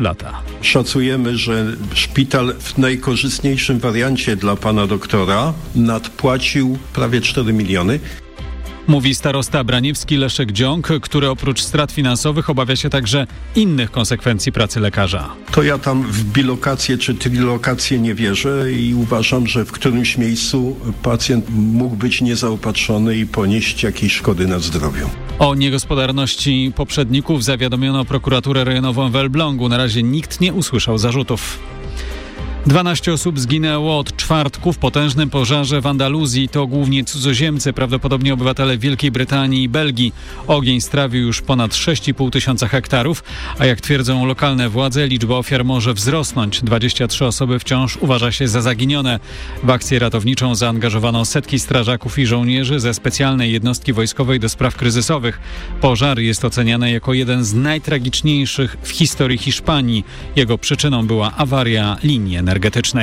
lata. Szacujemy, że szpital w najkorzystniejszym wariancie dla pana doktora nadpłacił prawie 4 miliony. Mówi starosta braniewski Leszek Dziąg, który oprócz strat finansowych obawia się także innych konsekwencji pracy lekarza. To ja tam w bilokację czy trilokację nie wierzę i uważam, że w którymś miejscu pacjent mógł być niezaopatrzony i ponieść jakieś szkody na zdrowiu. O niegospodarności poprzedników zawiadomiono prokuraturę rejonową w Elblągu. Na razie nikt nie usłyszał zarzutów. 12 osób zginęło od czwartku w potężnym pożarze w Andaluzji. To głównie cudzoziemcy, prawdopodobnie obywatele Wielkiej Brytanii i Belgii. Ogień strawił już ponad 6,5 tysiąca hektarów, a jak twierdzą lokalne władze, liczba ofiar może wzrosnąć. 23 osoby wciąż uważa się za zaginione. W akcję ratowniczą zaangażowano setki strażaków i żołnierzy ze specjalnej jednostki wojskowej do spraw kryzysowych. Pożar jest oceniany jako jeden z najtragiczniejszych w historii Hiszpanii. Jego przyczyną była awaria linii energetycznej.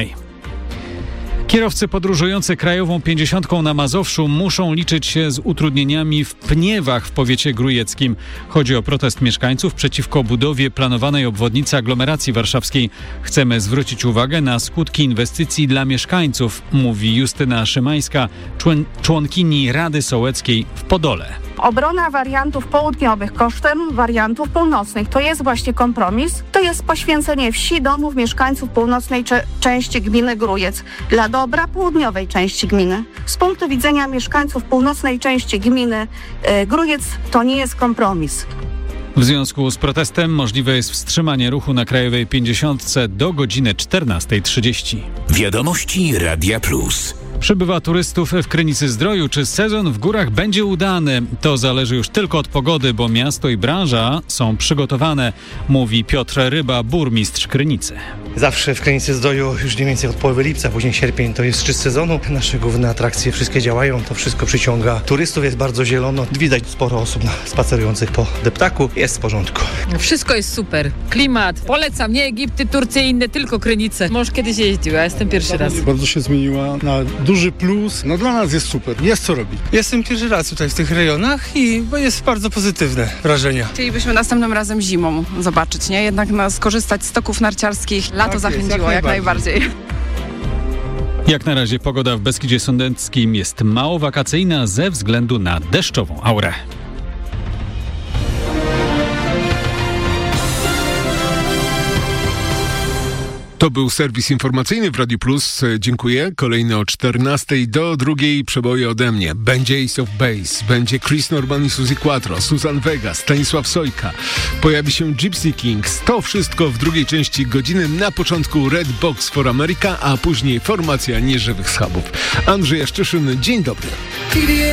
Kierowcy podróżujący krajową 50 na Mazowszu muszą liczyć się z utrudnieniami w Pniewach w powiecie grójeckim. Chodzi o protest mieszkańców przeciwko budowie planowanej obwodnicy aglomeracji warszawskiej. Chcemy zwrócić uwagę na skutki inwestycji dla mieszkańców, mówi Justyna Szymańska, członkini Rady Sołeckiej w Podole. Obrona wariantów południowych kosztem wariantów północnych. To jest właśnie kompromis. To jest poświęcenie wsi, domów, mieszkańców północnej części gminy Grójec dla dobra południowej części gminy. Z punktu widzenia mieszkańców północnej części gminy Grójec to nie jest kompromis. W związku z protestem możliwe jest wstrzymanie ruchu na Krajowej 50 do godziny 14:30. Wiadomości Radia Plus. Przybywa turystów w Krynicy-Zdroju. Czy sezon w górach będzie udany? To zależy już tylko od pogody, bo miasto i branża są przygotowane, mówi Piotr Ryba, burmistrz Krynicy. Zawsze w Krynicy-Zdroju już mniej więcej od połowy lipca, później sierpień to jest szczyt sezonu. Nasze główne atrakcje wszystkie działają, to wszystko przyciąga turystów, jest bardzo zielono. Widać sporo osób spacerujących po deptaku, jest w porządku. Wszystko jest super. Klimat, polecam, nie Egipty, Turcje i inne, tylko Krynice. Mąż kiedyś jeździł, ja jestem pierwszy raz. Bardzo się zmieniła na duży plus, dla nas jest super, jest co robić. Jestem pierwszy raz tutaj w tych rejonach i jest bardzo pozytywne wrażenia. Chcielibyśmy następnym razem zimą zobaczyć, nie? Jednak skorzystać z stoków narciarskich. Lato zachęciło, jak najbardziej. Jak na razie pogoda w Beskidzie Sądeckim jest mało wakacyjna ze względu na deszczową aurę. To był serwis informacyjny w Radiu Plus. Dziękuję. Kolejny o 14 do 2 przeboje ode mnie. Będzie Ace of Base, będzie Chris Norman i Suzy Quattro, Susan Vega, Stanisław Sojka. Pojawi się Gypsy Kings. To wszystko w drugiej części godziny. Na początku Red Box for America, a później formacja nieżywych schabów. Andrzej Jaszczyszyn, dzień dobry.